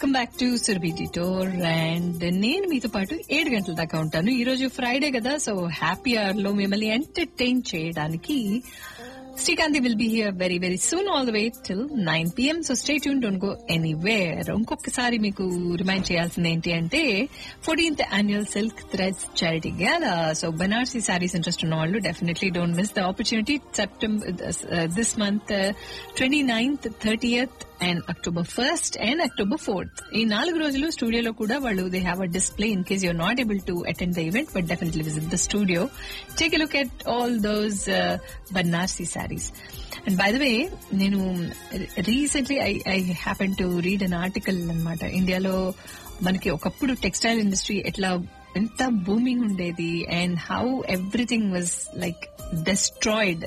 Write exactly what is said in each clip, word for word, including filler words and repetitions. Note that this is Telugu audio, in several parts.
Welcome back to Surabhi detour and నేను మీతో పాటు ఏడు గంటల దాకా ఉంటాను. ఈ రోజు ఫ్రైడే కదా, సో హ్యాపీ అవర్ లో మిమ్మల్ని ఎంటర్టైన్ చేయడానికి Srikanthi will be here very very soon all the way till nine PM. So stay tune, don't go anywhere. ఇంకొకసారి మీకు రిమైండ్ చేయాల్సింది ఏంటి అంటే fourteenth annual silk threads charity గేలా. So Banarasi saris interest ఉన్న వాళ్ళు definitely don't miss the opportunity. September this month twenty ninth thirtieth and October first and October fourth ఈ నాలుగు రోజులు స్టూడియోలో కూడా వాళ్ళు they have a display in case you're not able to attend the event, but definitely visit the studio, take a look at all those Banarasi saris. And by the way, నేను recently I I happen to read an article అనమాట. ఇండియాలో మనకి ఒకప్పుడు టెక్స్టైల్ ఇండస్ట్రీ ఎట్లా ఎంత బూమింగ్ ఉండేది and how everything was like destroyed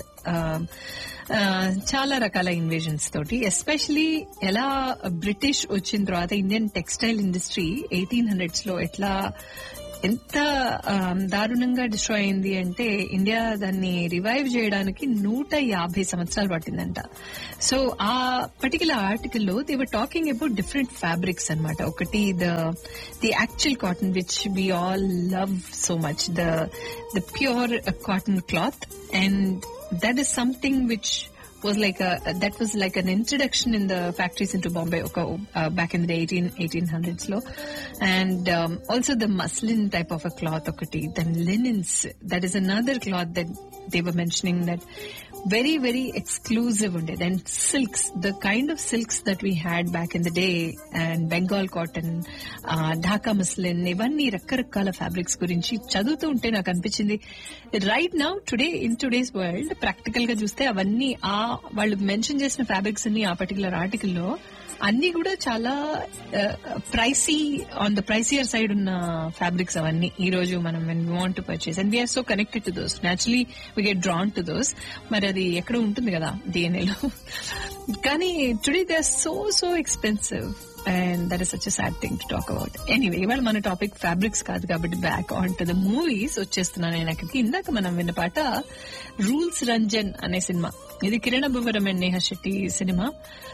చాలా రకాల ఇన్వేజన్స్ తోటి. ఎస్పెషలీ ఎలా బ్రిటిష్ వచ్చిన తర్వాత Indian textile industry eighteen hundreds లో ఎట్లా ఎంత దారుణంగా డిస్ట్రాయ్ అయింది అంటే ఇండియా దాన్ని రివైవ్ చేయడానికి నూట యాభై సంవత్సరాలు పట్టిందంట. సో ఆ పర్టికులర్ ఆర్టికల్లో they were talking about different fabrics అనమాట. ఒకటి the the actual cotton which we all love so much, the the pure cotton cloth, and that is something which was like a that was like an introduction in the factories into Bombay uh, back in the eighteen eighteen hundreds lo. And um, also the muslin type of a cloth okati, then linens, that is another cloth that they were mentioning that very very exclusive unded. And silks, the kind of silks that we had back in the day, and Bengal cotton, uh, Dhaka muslin, ivanni రకరకాల ఫ్యాబ్రిక్స్ గురించి చదువుతూ ఉంటే నాకు అనిపించింది right now today in today's world practical గా చూస్తే అవన్నీ ఆ వాళ్ళు మెన్షన్ చేసిన ఫ్యాబ్రిక్స్ అన్ని ఆ పర్టికులర్ ఆర్టికల్లో అన్ని కూడా చాలా ప్రైసీ, ఆన్ ద ప్రైసియర్ సైడ్ ఉన్న ఫ్యాబ్రిక్స్ అవన్నీ. ఈ రోజు మనం want to purchase and we are so connected to those, naturally we get drawn to those. మరి అది ఎక్కడ ఉంటుంది కదా డిఎన్ఏలో. కానీ today they are so so expensive and that is such a sad thing to talk about. Anyway, ఇవాళ మన టాపిక్ ఫ్యాబ్రిక్స్ కాదు కాబట్టి back on to the movies వచ్చేస్తున్నాను నేను అక్కడికి. ఇందాక మనం విన్న పాట రూల్స్ రంజన్ అనే సినిమా. ఇది కిరణ్ అబ్బవరం అండ్ నేహా శెట్టి సినిమా.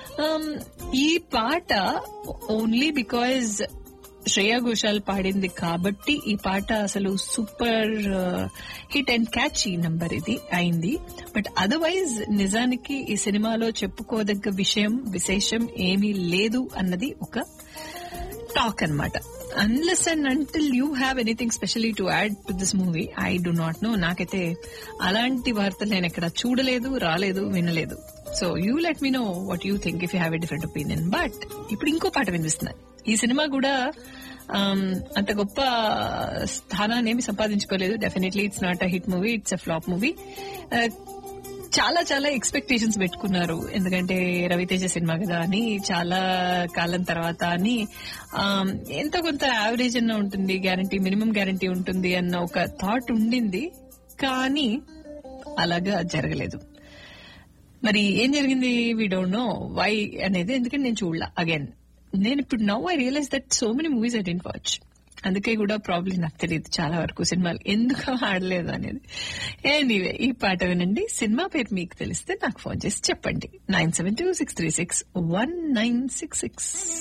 ఈ పాట ఓన్లీ బికాజ్ శ్రేయా ఘోషాల్ పాడింది కాబట్టి ఈ పాట అసలు super hit and catchy number ఇది అయింది. బట్ అదర్వైజ్ నిజానికి ఈ సినిమాలో చెప్పుకోదగ్గ విషయం విశేషం ఏమీ లేదు అన్నది ఒక టాక్ అన్నమాట. Unless and until you have anything especially to add to this movie, I do not no. నాకైతే అలాంటి వార్తలు నేను ఎక్కడ చూడలేదు, రాలేదు, వినలేదు. So you let me know what you think if you have a different opinion. But ఇప్పుడు ఇంకో పాట వినిపిస్తున్నాను. ఈ సినిమా కూడా అంత గొప్ప స్థానాన్ని ఏమి సంపాదించుకోలేదు. Definitely it's not a hit movie, it's a flop movie. చాలా చాలా ఎక్స్పెక్టేషన్స్ పెట్టుకున్నారు, ఎందుకంటే రవితేజ సినిమా కదా అని, చాలా కాలం తర్వాత అని, ఎంతో కొంత యావరేజ్ అన్న ఉంటుంది, గ్యారంటీ మినిమం గ్యారంటీ ఉంటుంది అన్న ఒక థాట్ ఉండింది. కానీ అలాగా జరగలేదు. మరి ఏం జరిగింది, వీ డోంట్ నో వై అనేది, ఎందుకంటే నేను చూడలా. అగైన్ నేను ఇప్పుడు now I realise that so many movies I didn't watch. అందుకే కూడా ప్రాబ్లం నాకు తెలియదు చాలా వరకు సినిమాలు ఎందుకు ఆడలేదు అనేది. ఎనీవే, ఈ పాట వినండి. సినిమా పేరు మీకు తెలిస్తే నాకు ఫోన్ చేసి చెప్పండి. Nine seven two six three six one nine six six